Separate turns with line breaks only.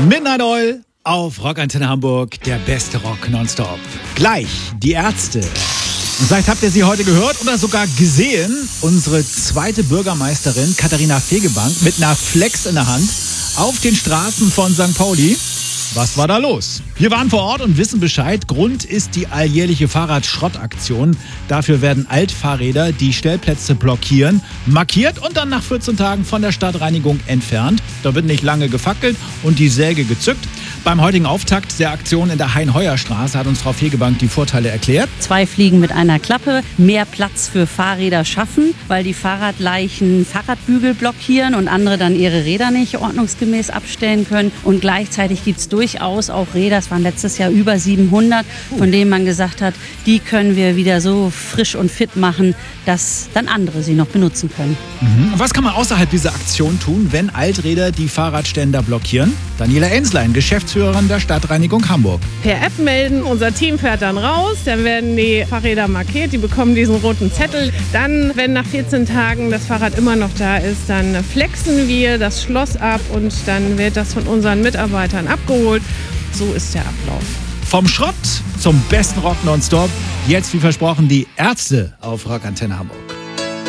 Midnight Oil auf Rockantenne Hamburg, der beste Rock nonstop. Gleich die Ärzte. Und vielleicht habt ihr sie heute gehört oder sogar gesehen. Unsere zweite Bürgermeisterin Katharina Fegebank mit einer Flex in der Hand auf den Straßen von St. Pauli. Was war da los? Wir waren vor Ort und wissen Bescheid. Grund ist die alljährliche Fahrradschrottaktion. Dafür werden Altfahrräder, die Stellplätze blockieren, markiert und dann nach 14 Tagen von der Stadtreinigung entfernt. Da wird nicht lange gefackelt und die Säge gezückt. Beim heutigen Auftakt der Aktion in der Hein-Heuer-Straße hat uns Frau Fegebank die Vorteile erklärt.
2 Fliegen mit einer Klappe, mehr Platz für Fahrräder schaffen, weil die Fahrradleichen Fahrradbügel blockieren und andere dann ihre Räder nicht ordnungsgemäß abstellen können. Und gleichzeitig gibt es durchaus auch Räder, es waren letztes Jahr über 700, von denen man gesagt hat, die können wir wieder so frisch und fit machen, dass dann andere sie noch benutzen können.
Und was kann man außerhalb dieser Aktion tun, wenn Alträder die Fahrradständer blockieren? Daniela Enslein, Geschäftsführerin der Stadtreinigung Hamburg.
Per App melden, unser Team fährt dann raus, dann werden die Fahrräder markiert, die bekommen diesen roten Zettel. Dann, wenn nach 14 Tagen das Fahrrad immer noch da ist, dann flexen wir das Schloss ab und dann wird das von unseren Mitarbeitern abgeholt. So ist der Ablauf.
Vom Schrott zum besten Rock nonstop. Jetzt, wie versprochen, die Ärzte auf Rockantenne Hamburg.